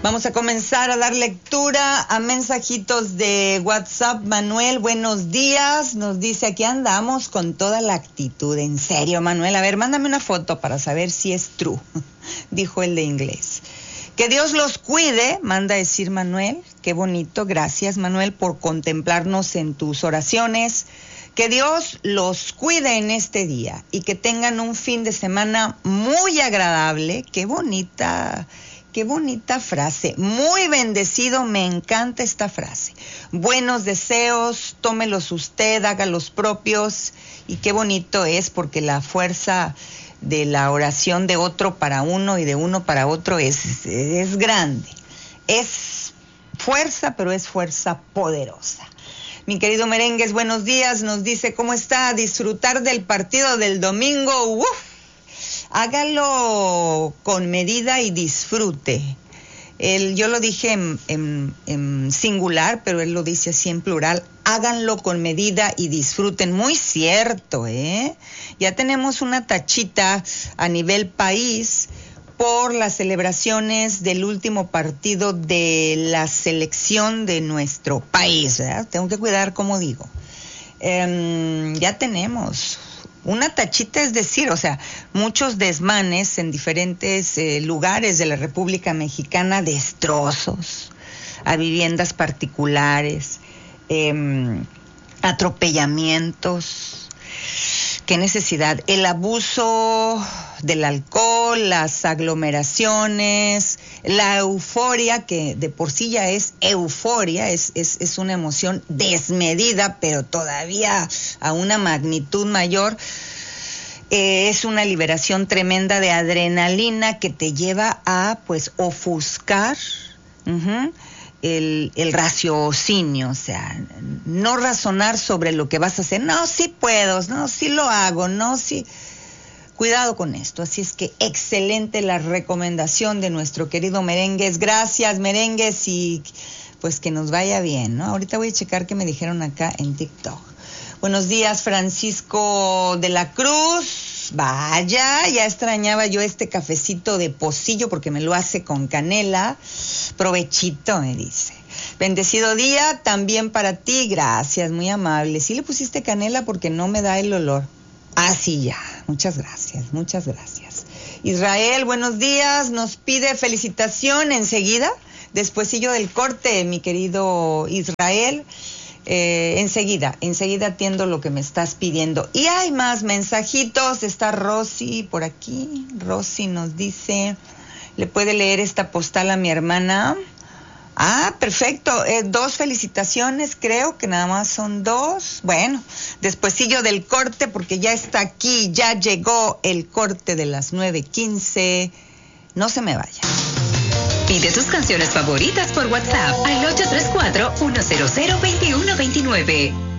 Vamos a comenzar a dar lectura a mensajitos de WhatsApp. Manuel, buenos días. Nos dice, aquí andamos con toda la actitud. En serio, Manuel. A ver, mándame una foto para saber si es true, dijo el de inglés. Que Dios los cuide, manda a decir Manuel. Qué bonito. Gracias, Manuel, por contemplarnos en tus oraciones. Que Dios los cuide en este día y que tengan un fin de semana muy agradable. Qué bonita frase. Muy bendecido, me encanta esta frase. Buenos deseos, tómelos usted, haga los propios. Y qué bonito es, porque la fuerza de la oración de otro para uno y de uno para otro es grande. Es fuerza, pero es fuerza poderosa. Mi querido Merengues, buenos días. Nos dice, ¿cómo está? Disfrutar del partido del domingo. ¡Uf! Hágalo con medida y disfrute. Yo lo dije en singular, pero él lo dice así en plural. Háganlo con medida y disfruten. Muy cierto, ¿eh? Ya tenemos una tachita a nivel país por las celebraciones del último partido de la selección de nuestro país, ¿verdad? Tengo que cuidar cómo digo. Ya tenemos una tachita, es decir, o sea, muchos desmanes en diferentes lugares de la República Mexicana, destrozos a viviendas particulares, atropellamientos. ¿Qué necesidad? El abuso del alcohol, las aglomeraciones, la euforia, que de por sí ya es euforia, es una emoción desmedida, pero todavía a una magnitud mayor. Es una liberación tremenda de adrenalina que te lleva a, pues, ofuscar el raciocinio, o sea, no razonar sobre lo que vas a hacer. No, sí puedo, no, sí lo hago, no, sí. Cuidado con esto. Así es que excelente la recomendación de nuestro querido Merengues. Gracias, Merengues, y pues que nos vaya bien, ¿no? Ahorita voy a checar qué me dijeron acá en TikTok. Buenos días, Francisco de la Cruz. Vaya, ya extrañaba yo este cafecito de pocillo porque me lo hace con canela. Provechito, me dice. Bendecido día también para ti. Gracias, muy amable. Sí le pusiste canela porque no me da el olor. Ah, sí, ya. Muchas gracias, muchas gracias. Israel, buenos días. Nos pide felicitación enseguida, despuesillo del corte, mi querido Israel. Enseguida atiendo lo que me estás pidiendo. Y hay más mensajitos. Está Rosy por aquí. Rosy nos dice, ¿le puede leer esta postal a mi hermana? Ah, perfecto. 2 felicitaciones, creo que nada más son 2. Bueno, despuesillo del corte, porque ya está aquí, ya llegó el corte de las 9:15. No se me vaya. Pide tus canciones favoritas por WhatsApp al 834-100-2129.